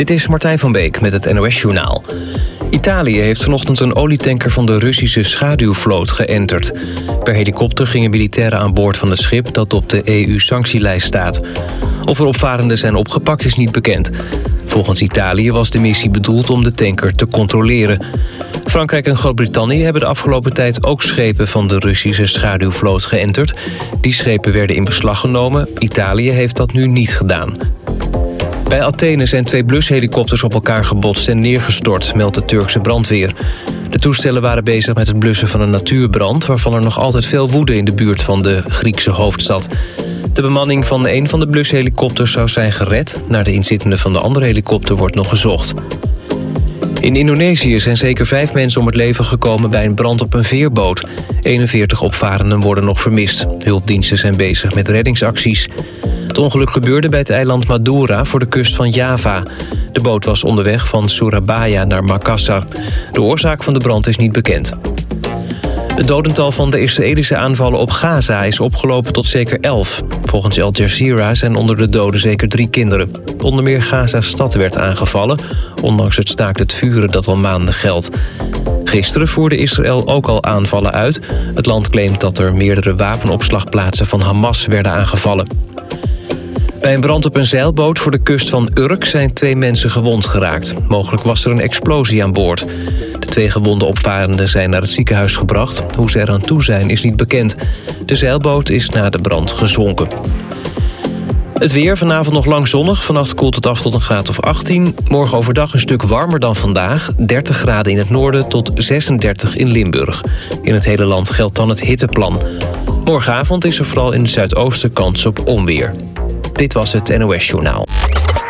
Dit is Martijn van Beek met het NOS-journaal. Italië heeft vanochtend een olietanker van de Russische schaduwvloot geënterd. Per helikopter gingen militairen aan boord van het schip dat op de EU-sanctielijst staat. Of er opvarenden zijn opgepakt is niet bekend. Volgens Italië was de missie bedoeld om de tanker te controleren. Frankrijk en Groot-Brittannië hebben de afgelopen tijd ook schepen van de Russische schaduwvloot geënterd. Die schepen werden in beslag genomen. Italië heeft dat nu niet gedaan. Bij Athene zijn 2 blushelikopters op elkaar gebotst en neergestort, meldt de Turkse brandweer. De toestellen waren bezig met het blussen van een natuurbrand, waarvan er nog altijd veel woeden in de buurt van de Griekse hoofdstad. De bemanning van een van de blushelikopters zou zijn gered. Naar de inzittenden van de andere helikopter wordt nog gezocht. In Indonesië zijn zeker 5 mensen om het leven gekomen bij een brand op een veerboot. 41 opvarenden worden nog vermist. Hulpdiensten zijn bezig met reddingsacties. Het ongeluk gebeurde bij het eiland Madura voor de kust van Java. De boot was onderweg van Surabaya naar Makassar. De oorzaak van de brand is niet bekend. Het dodental van de Israëlische aanvallen op Gaza is opgelopen tot zeker 11. Volgens Al Jazeera zijn onder de doden zeker 3 kinderen. Onder meer Gaza-stad werd aangevallen, ondanks het staakt het vuren dat al maanden geldt. Gisteren voerde Israël ook al aanvallen uit. Het land claimt dat er meerdere wapenopslagplaatsen van Hamas werden aangevallen. Bij een brand op een zeilboot voor de kust van Urk zijn 2 mensen gewond geraakt. Mogelijk was er een explosie aan boord. De 2 gewonde opvarenden zijn naar het ziekenhuis gebracht. Hoe ze eraan toe zijn is niet bekend. De zeilboot is na de brand gezonken. Het weer, vanavond nog lang zonnig. Vannacht koelt het af tot een graad of 18. Morgen overdag een stuk warmer dan vandaag. 30 graden in het noorden tot 36 in Limburg. In het hele land geldt dan het hitteplan. Morgenavond is er vooral in het zuidoosten kans op onweer. Dit was het NOS-journaal.